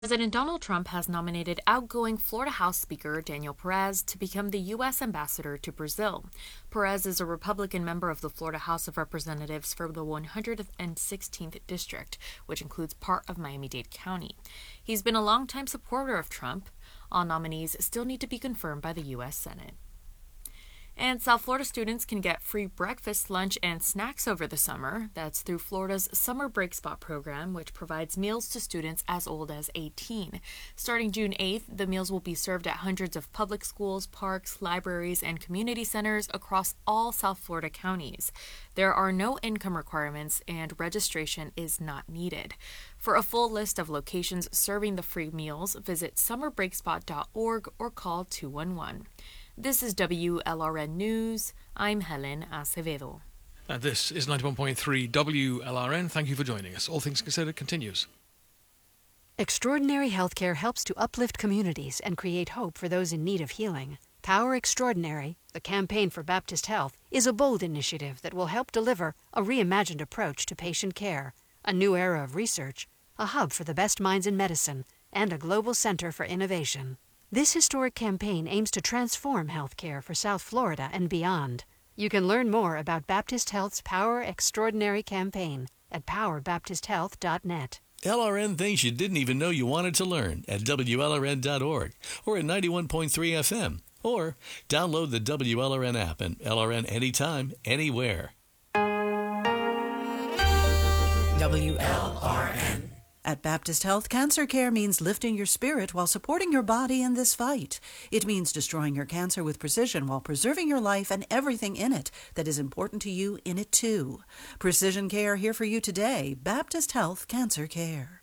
President Donald Trump has nominated outgoing Florida House Speaker Daniel Perez to become the U.S. ambassador to Brazil. Perez is a Republican member of the Florida House of Representatives for the 116th District, which includes part of Miami-Dade County. He's been a longtime supporter of Trump. All nominees still need to be confirmed by the U.S. Senate. And South Florida students can get free breakfast, lunch, and snacks over the summer. That's through Florida's Summer Break Spot program, which provides meals to students as old as 18. Starting June 8th, the meals will be served at hundreds of public schools, parks, libraries, and community centers across all South Florida counties. There are no income requirements, and registration is not needed. For a full list of locations serving the free meals, visit summerbreakspot.org or call 211. This is WLRN News. I'm Helen Acevedo. And this is 91.3 WLRN. Thank you for joining us. All Things Considered continues. Extraordinary Healthcare helps to uplift communities and create hope for those in need of healing. Power Extraordinary, the campaign for Baptist Health, is a bold initiative that will help deliver a reimagined approach to patient care, a new era of research, a hub for the best minds in medicine, and a global center for innovation. This historic campaign aims to transform healthcare for South Florida and beyond. You can learn more about Baptist Health's Power Extraordinary campaign at powerbaptisthealth.net. LRN things you didn't even know you wanted to learn at WLRN.org or at 91.3 FM. Or download the WLRN app and LRN anytime, anywhere. WLRN. At Baptist Health, cancer care means lifting your spirit while supporting your body in this fight. It means destroying your cancer with precision while preserving your life and everything in it that is important to you in it too. Precision care here for you today. Baptist Health Cancer Care.